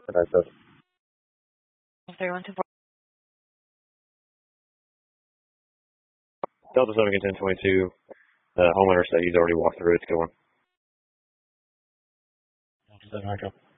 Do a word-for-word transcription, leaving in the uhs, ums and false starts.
That's it. thirty-one to four. Delta seven ten twenty-two. Uh, homeowner said he's already walked through. It's going. Delta seven, Echo.